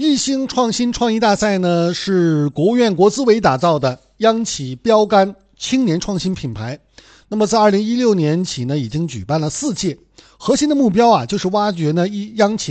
一星创新创意大赛呢，是国务院国资委打造的央企标杆青年创新品牌。那么在2016年起呢，已经举办了4届，核心的目标就是挖掘呢央企